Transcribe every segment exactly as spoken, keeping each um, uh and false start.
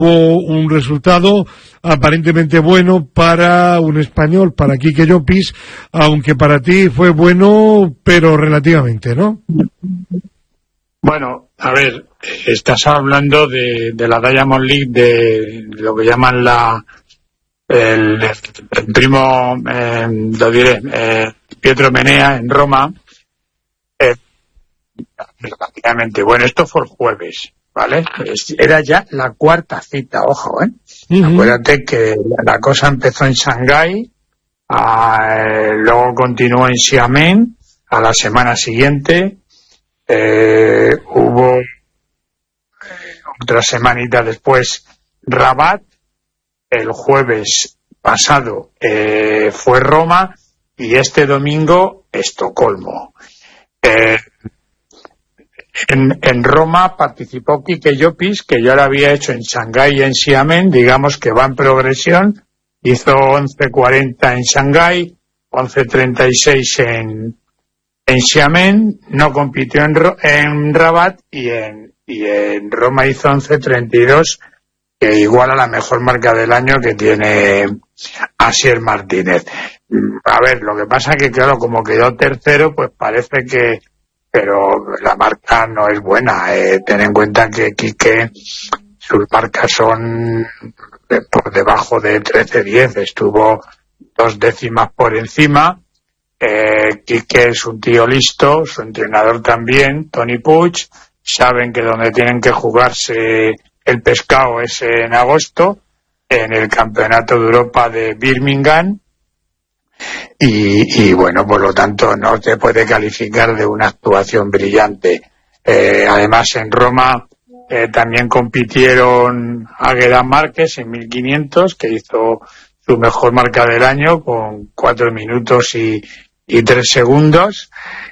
Hubo un resultado aparentemente bueno para un español, para Quique Llopis, aunque para ti fue bueno, pero relativamente, ¿no? Bueno, a ver, estás hablando de, de la Diamond League, de lo que llaman la el, el primo, eh, lo diré, eh, Pietro Menea en Roma. Eh, relativamente bueno, esto fue el jueves, ¿vale? Era ya la cuarta cita, ojo, ¿eh? Uh-huh. Acuérdate que la cosa empezó en Shanghái, eh, luego continuó en Xiamen, a la semana siguiente eh, hubo eh, otra semanita después Rabat, el jueves pasado eh, fue Roma y este domingo Estocolmo. Eh, En, en Roma participó Quique Llopis, que ya lo había hecho en Shanghái y en Xiamen, digamos que va en progresión, hizo once cuarenta en Shanghái, once treinta y seis en, en Xiamen, no compitió en, en Rabat y en, y en Roma hizo once treinta y dos, que iguala la mejor marca del año que tiene Asier Martínez. A ver, lo que pasa que claro, como quedó tercero, pues parece que pero la marca no es buena. Eh, ten en cuenta que Quique, sus marcas son de, por debajo de trece diez, estuvo dos décimas por encima. Eh, Quique es un tío listo, su entrenador también, Toni Puig, saben que donde tienen que jugarse el pescado es en agosto, en el Campeonato de Europa de Birmingham. Y, y bueno, por lo tanto no se puede calificar de una actuación brillante. Eh, además en Roma eh, también compitieron Águeda Márquez en mil quinientos, que hizo su mejor marca del año con cuatro minutos y, y tres segundos.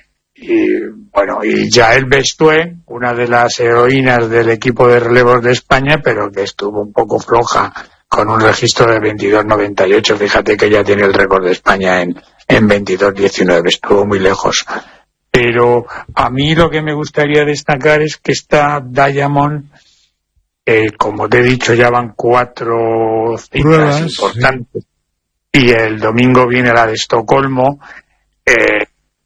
Y bueno, y Yael Bestué, una de las heroínas del equipo de relevos de España, pero que estuvo un poco floja con un registro de veintidós noventa y ocho. Fíjate que ya tiene el récord de España en, en veintidós diecinueve, estuvo muy lejos. Pero a mí lo que me gustaría destacar es que esta Diamond, eh, como te he dicho, ya van cuatro citas Pruebas, importantes, sí. Y el domingo viene la de Estocolmo. Eh,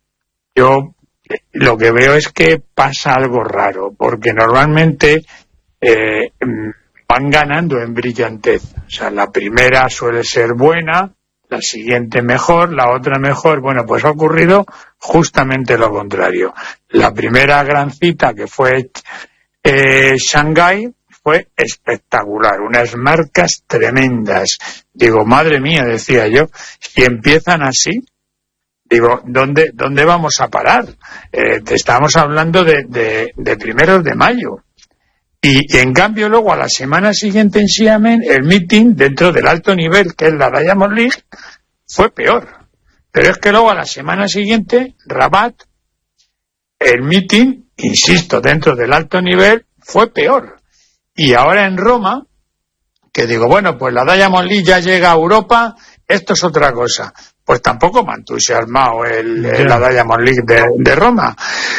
yo lo que veo es que pasa algo raro, porque normalmente eh, van ganando en brillantez. O sea, la primera suele ser buena, la siguiente mejor, la otra mejor. Bueno, pues ha ocurrido justamente lo contrario. La primera gran cita, que fue eh, Shanghái, fue espectacular, unas marcas tremendas. Digo, madre mía, decía yo, si empiezan así, digo, ¿dónde, dónde vamos a parar? Eh, te estamos hablando de, de, de primeros de mayo. Y, y en cambio luego a la semana siguiente en Xiamen el meeting dentro del alto nivel, que es la Diamond League, fue peor. Pero es que luego a la semana siguiente Rabat, el meeting, insisto, dentro del alto nivel, fue peor. Y ahora en Roma, que digo, bueno, pues la Diamond League ya llega a Europa, esto es otra cosa. Pues tampoco me ha entusiasmado el, el, la Diamond League de, de Roma.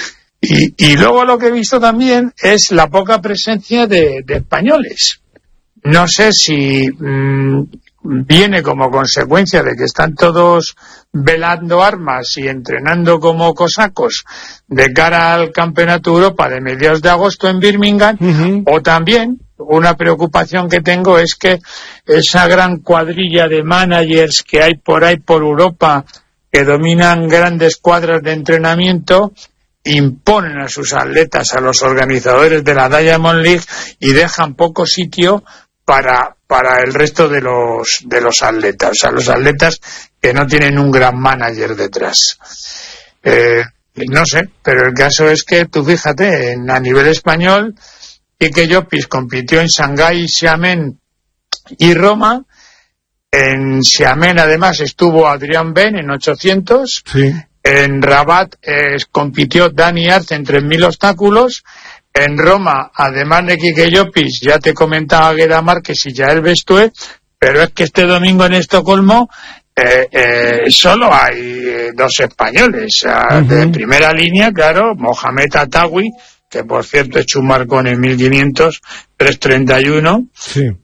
Y, y luego lo que he visto también es la poca presencia de, de españoles. No sé si mmm, viene como consecuencia de que están todos velando armas y entrenando como cosacos de cara al Campeonato de Europa de mediados de agosto en Birmingham, uh-huh. O también una preocupación que tengo es que esa gran cuadrilla de managers que hay por ahí por Europa que dominan grandes cuadras de entrenamiento imponen a sus atletas, a los organizadores de la Diamond League, y dejan poco sitio para para el resto de los de los atletas, o sea, los atletas que no tienen un gran manager detrás. Eh, no sé, pero el caso es que tú fíjate, en, a nivel español, Quique Llopis compitió en Shanghái, Xiamen y Roma. En Xiamen además estuvo Adrián Ben en ochocientos. Sí. En Rabat eh, compitió Dani Arce en tres mil obstáculos. En Roma, además de Quique Llopis, ya te comentaba Águeda Márquez y Yael Bestué, pero es que este domingo en Estocolmo eh, eh, solo hay eh, dos españoles. Uh, uh-huh. De primera línea, claro, Mohamed Atawi, que por cierto he hecho un marcón en mil quinientos, tres treinta y uno. Sí.